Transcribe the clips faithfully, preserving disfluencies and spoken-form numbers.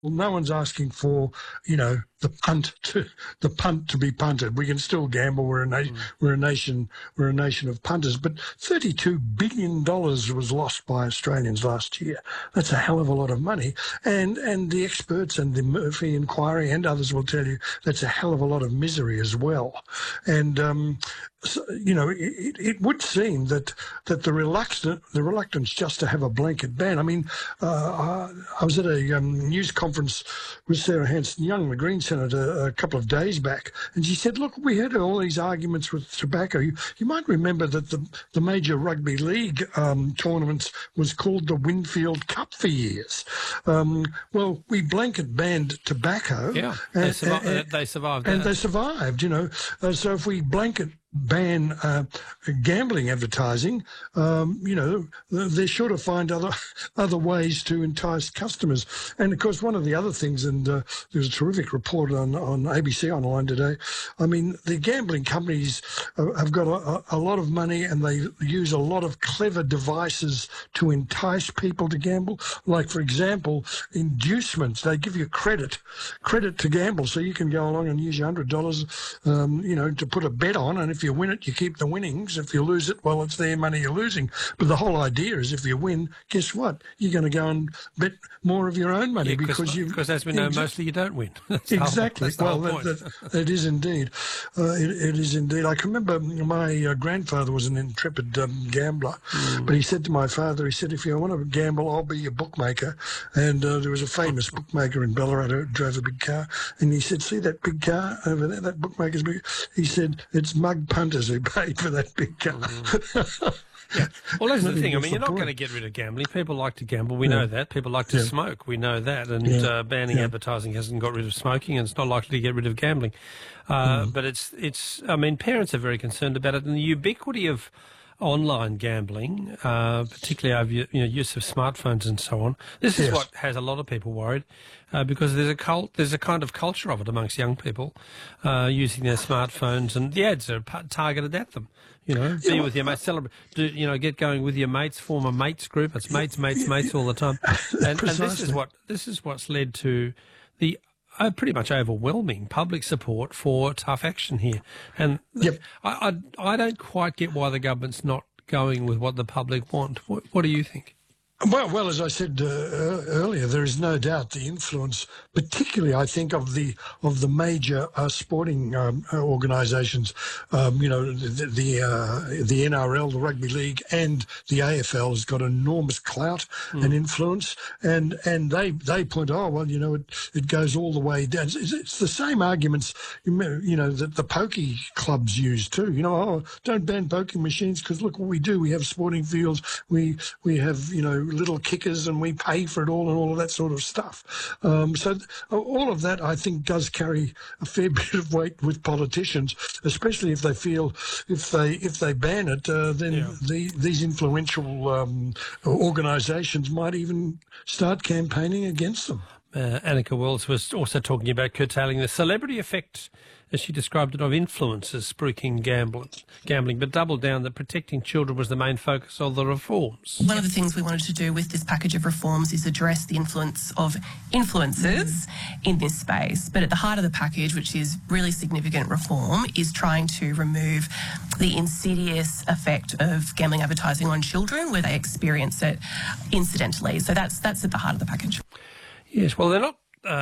Well, no one's asking for, you know, the punt to the punt to be punted. We can still gamble. We're a na- mm. we're a nation we're a nation of punters. But thirty-two billion dollars was lost by Australians last year. That's a hell of a lot of money. And and the experts and the Murphy Inquiry and others will tell you that's a hell of a lot of misery as well. And um, so, you know, it, it would seem that that the reluctant the reluctance just to have a blanket ban. I mean, uh, I was at a um, news conference with Sarah Hanson-Young, the Green Senator, a couple of days back, and she said, "Look, we had all these arguments with tobacco. You, you might remember that the the major rugby league um, tournaments was called the Winfield Cup for years. Um, well, we blanket banned tobacco. Yeah, and, they, survi- and, they survived. And that. they survived. You know, uh, so if we blanket ban uh, gambling advertising, um, you know, they're sure to find other other ways to entice customers. And of course, one of the other things, and uh, there's a terrific report on, on A B C Online today. I mean, the gambling companies uh, have got a, a lot of money, and they use a lot of clever devices to entice people to gamble. Like, for example, inducements. They give you credit, credit to gamble, so you can go along and use your hundred dollars, um, you know, to put a bet on, and if If you win it, you keep the winnings. If you lose it, well, it's their money you're losing. But the whole idea is if you win, guess what? You're going to go and bet more of your own money yeah, because you because as we know, exa- mostly you don't win. That's exactly. The whole, well, that, that, that is indeed. Uh, it, it is indeed. I can remember my uh, grandfather was an intrepid um, gambler, mm. but he said to my father, he said, "If you want to gamble, I'll be your bookmaker." And uh, there was a famous bookmaker in Ballarat who drove a big car, and he said, "See that big car over there? That bookmaker's big." He said, "It's mug punters who paid for that big car." Mm. Yeah. Well, that's the thing. I mean, you're not going to get rid of gambling. People like to gamble. We yeah. know that. People like to yeah. smoke. We know that. And yeah. uh, banning yeah. advertising hasn't got rid of smoking, and it's not likely to get rid of gambling. Uh, mm. But it's, it's. I mean, parents are very concerned about it, and the ubiquity of online gambling, uh, particularly over you know use of smartphones and so on. This is yes. what has a lot of people worried, uh, because there's a cult, there's a kind of culture of it amongst young people, uh, using their smartphones, and the ads are p- targeted at them. You know, be yeah, with your mates, celebrate, do, you know, get going with your mates, form a mates group. It's mates, mates, mates all the time, and, and this is what this is what's led to the Uh, pretty much overwhelming public support for tough action here. And yep. I, I, I don't quite get why the government's not going with what the public want. What, what do you think? Well, well, as I said uh, earlier, there is no doubt the influence, particularly, I think, of the of the major uh, sporting um, organisations. Um, you know, the the, uh, the N R L, the Rugby League, and the A F L has got enormous clout mm. and influence, and and they they point, oh well, you know, it it goes all the way down. It's, it's the same arguments, you know, that the pokey clubs use too. You know, oh, don't ban poking machines because look what we do. We have sporting fields. We we have you know. little kickers and we pay for it all and all of that sort of stuff. Um, so th- all of that, I think, does carry a fair bit of weight with politicians, especially if they feel if they if they ban it, uh, then yeah. the, these influential um, organisations might even start campaigning against them. Uh, Annika Wells was also talking about curtailing the celebrity effect, as she described it, of influences spruiking gambling, gambling, but doubled down that protecting children was the main focus of the reforms. One of the things we wanted to do with this package of reforms is address the influence of influencers in this space. But at the heart of the package, which is really significant reform, is trying to remove the insidious effect of gambling advertising on children where they experience it incidentally. So that's that's at the heart of the package. Yes, well, they're not.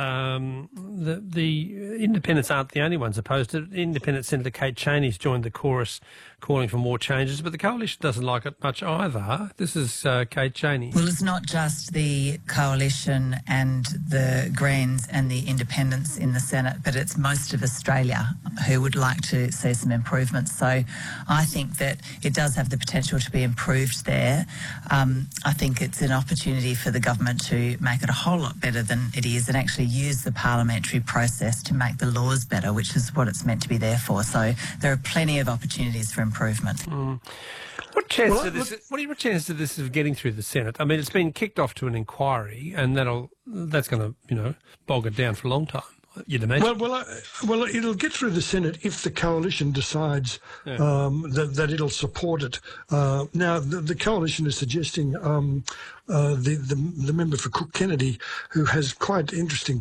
Um, the the independents aren't the only ones opposed to it. Independent Senator Kate Chaney's joined the chorus calling for more changes, but the coalition doesn't like it much either. This is uh, Kate Chaney. Well, it's not just the coalition and the Greens and the independents in the Senate, but it's most of Australia who would like to see some improvements. So I think that it does have the potential to be improved there. Um, I think it's an opportunity for the government to make it a whole lot better than it is and actually use the parliamentary process to make the laws better, which is what it's meant to be there for. So there are plenty of opportunities for improvement. Mm. What chance well, of this? Look, what are your chances of this of getting through the Senate? I mean, it's been kicked off to an inquiry, and that'll that's going to you know bog it down for a long time. You'd imagine. Well, well, uh, well, it'll get through the Senate if the coalition decides yeah. um, that, that it'll support it. Uh, now, the, the coalition is suggesting um, uh, the, the the member for Cook Kennedy, who has quite interesting